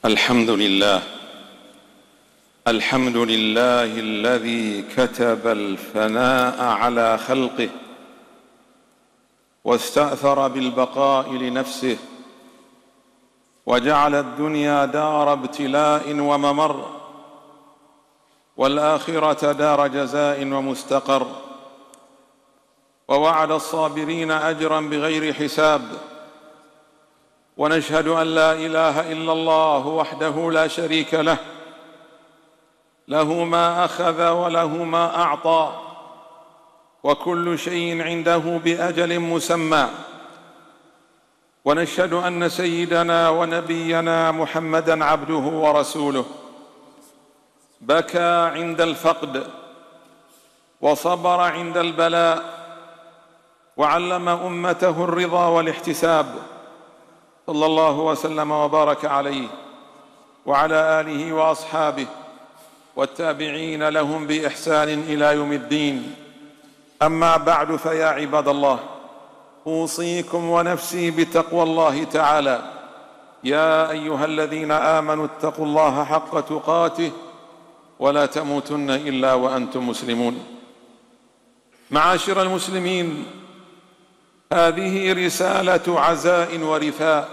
الحمد لله. الحمد لله الذي كتب الفناء على خلقه واستأثر بالبقاء لنفسه، وجعل الدنيا دار ابتلاء وممر، والآخرة دار جزاء ومستقر، ووعد الصابرين أجرا بغير حساب. ونشهد أن لا إله إلا الله وحده لا شريك له، له ما أخذ وله ما أعطى، وكل شيء عنده بأجل مسمى. ونشهد أن سيدنا ونبينا محمدًا عبده ورسوله، بكى عند الفقد وصبر عند البلاء، وعلم أمته الرضا والاحتساب، صلى الله وسلم وبارك عليه وعلى آله وأصحابه والتابعين لهم بإحسان إلى يوم الدين. أما بعد، فيا عباد الله، أوصيكم ونفسي بتقوى الله تعالى. يا أيها الذين آمنوا اتقوا الله حق تقاته ولا تموتن إلا وأنتم مسلمون. معاشر المسلمين، هذه رسالة عزاء ورثاء،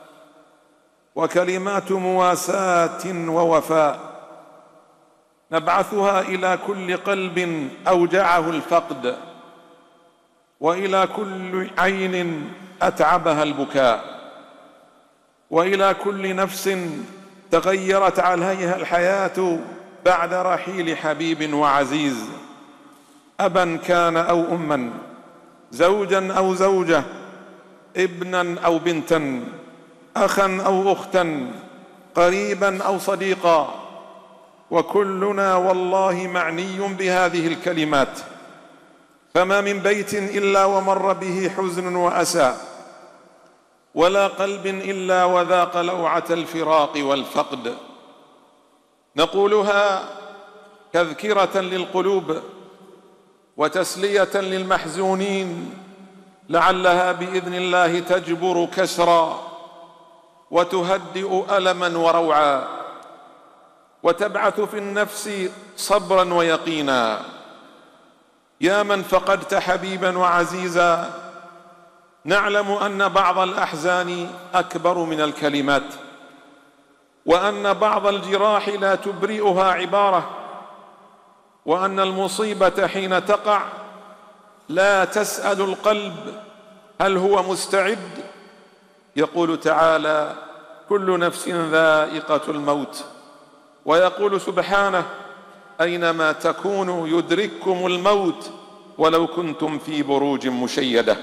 وكلمات مواساة ووفاء، نبعثها إلى كل قلب أوجعه الفقد، وإلى كل عين أتعبها البكاء، وإلى كل نفس تغيرت عليها الحياة بعد رحيل حبيب وعزيز، أبا كان أو أما، زوجا أو زوجة، ابنا أو بنتا، أخا أو أختا، قريبا أو صديقا. وكلنا والله معني بهذه الكلمات، فما من بيت إلا ومر به حزن وأسى، ولا قلب إلا وذاق لوعة الفراق والفقد. نقولها تذكرة للقلوب وتسلية للمحزونين، لعلها بإذن الله تجبر كسرا وتهدئ ألما وروعا، وتبعث في النفس صبرا ويقينا. يا من فقدت حبيبا وعزيزا، نعلم أن بعض الأحزان أكبر من الكلمات، وأن بعض الجراح لا تبرئها عبارة، وأن المصيبة حين تقع لا تسأل القلب هل هو مستعد. يقول تعالى: كل نفس ذائقة الموت. ويقول سبحانه: أينما تكونوا يدرككم الموت ولو كنتم في بروج مشيدة.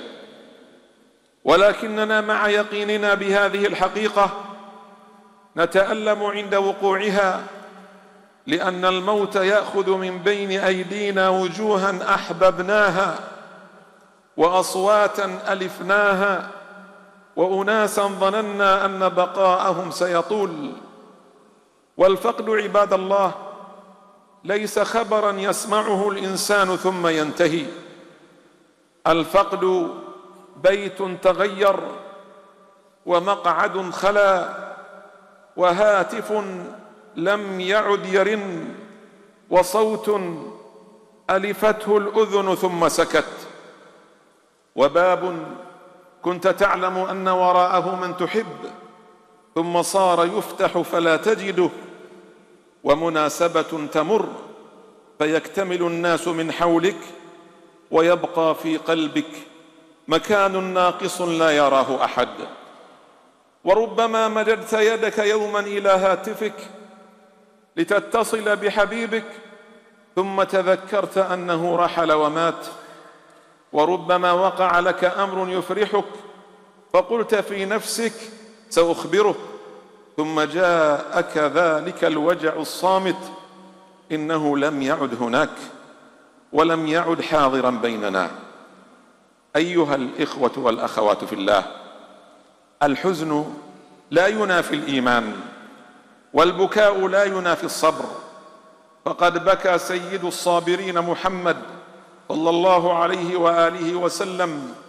ولكننا مع يقيننا بهذه الحقيقة نتألم عند وقوعها، لأن الموت يأخذ من بين أيدينا وجوها أحببناها، وأصواتا ألفناها، وأناسا ظننا أن بقاءهم سيطول. والفقد عباد الله ليس خبرا يسمعه الإنسان ثم ينتهي. الفقد بيت تغير، ومقعد خلا، وهاتف لم يعد يرن، وصوت ألفته الأذن ثم سكت، وباب كنت تعلم أن وراءه من تحب ثم صار يفتح فلا تجده، ومناسبة تمر فيكتمل الناس من حولك، ويبقى في قلبك مكان ناقص لا يراه أحد. وربما مددت يدك يوما إلى هاتفك لتتصل بحبيبك، ثم تذكرت أنه رحل ومات. وربما وقع لك أمر يفرحك فقلت في نفسك: سأخبره، ثم جاءك ذلك الوجع الصامت: إنه لم يعد هناك ولم يعد حاضرا بيننا. أيها الإخوة والأخوات في الله، الحزن لا ينافي الإيمان، والبكاء لا ينافي الصبر. فقد بكى سيد الصابرين محمد صلى الله عليه وآله وسلم